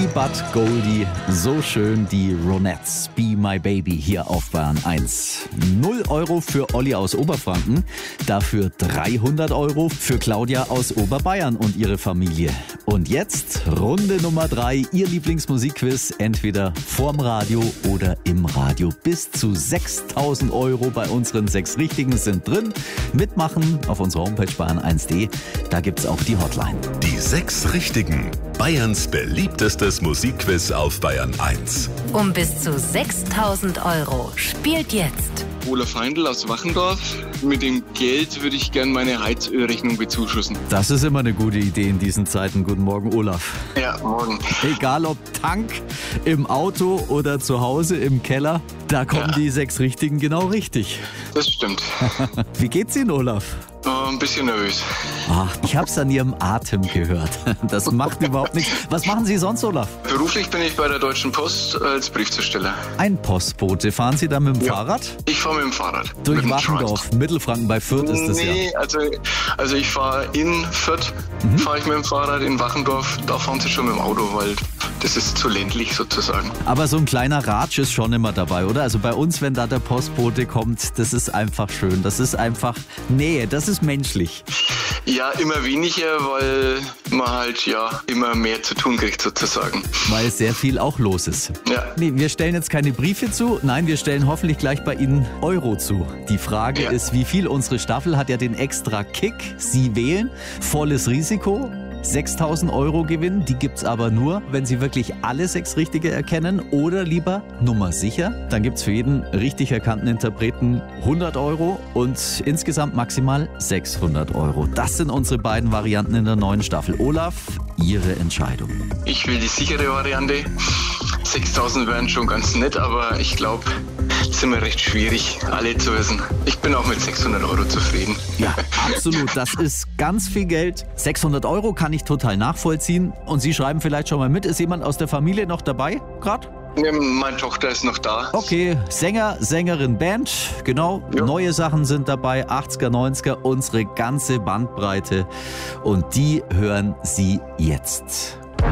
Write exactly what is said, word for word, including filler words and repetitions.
Bud Goldie, so schön die Ronettes, Be My Baby hier auf Bayern eins. null Euro für Olli aus Oberfranken, dafür dreihundert Euro für Claudia aus Oberbayern und ihre Familie. Und jetzt Runde Nummer drei, Ihr Lieblingsmusikquiz, entweder vorm Radio oder im Radio. Bis zu sechstausend Euro bei unseren sechs Richtigen sind drin. Mitmachen auf unserer Homepage bayern eins punkt de, da gibt's auch die Hotline. Die sechs Richtigen. Bayerns beliebtestes Musikquiz auf Bayern eins. Um bis zu sechstausend Euro. Spielt jetzt. Olaf Heindl aus Wachendorf. Mit dem Geld würde ich gerne meine Heizölrechnung bezuschussen. Das ist immer eine gute Idee in diesen Zeiten. Guten Morgen, Olaf. Ja, morgen. Egal ob Tank, im Auto oder zu Hause im Keller, da kommen Ja. die sechs Richtigen genau richtig. Das stimmt. Wie geht's Ihnen, Olaf? Äh, ein bisschen nervös. Ach, ich hab's an Ihrem Atem gehört. Das macht überhaupt nichts. Was machen Sie sonst, Olaf? Beruflich bin ich bei der Deutschen Post als Briefzusteller. Ein Postbote. Fahren Sie da mit dem Ja. Fahrrad? Ich fahre mit dem Fahrrad. Durch mit dem Wachendorf, Schwanz. Mittelfranken bei Fürth ist das ja. Nee, also, also ich fahre in Fürth, Mhm. fahre ich mit dem Fahrrad, in Wachendorf, da fahren sie schon mit dem Auto, weil das ist zu ländlich sozusagen. Aber so ein kleiner Ratsch ist schon immer dabei, oder? Also bei uns, wenn da der Postbote kommt, das ist einfach schön. Das ist einfach Nähe, das ist menschlich. Ja, immer weniger, weil man halt ja immer mehr zu tun kriegt sozusagen. Weil sehr viel auch los ist. Ja. Nee, wir stellen jetzt keine Briefe zu. Nein, wir stellen hoffentlich gleich bei Ihnen Euro zu. Die Frage Ja. ist, wie viel? Unsere Staffel hat ja den extra Kick. Sie wählen, volles Risiko. sechstausend Euro Gewinn, die gibt's aber nur, wenn Sie wirklich alle sechs Richtige erkennen oder lieber Nummer sicher. Dann gibt's für jeden richtig erkannten Interpreten hundert Euro und insgesamt maximal sechshundert Euro. Das sind unsere beiden Varianten in der neuen Staffel. Olaf, Ihre Entscheidung. Ich will die sichere Variante. sechstausend wären schon ganz nett, aber ich glaube, es ist immer recht schwierig, alle zu wissen. Ich bin auch mit sechshundert Euro zufrieden. Ja, absolut. Das ist ganz viel Geld. sechshundert Euro kann ich total nachvollziehen. Und Sie schreiben vielleicht schon mal mit. Ist jemand aus der Familie noch dabei gerade? Ja, meine Tochter ist noch da. Okay, Sänger, Sängerin, Band, genau. Ja. Neue Sachen sind dabei, achtziger, neunziger, unsere ganze Bandbreite. Und die hören Sie jetzt.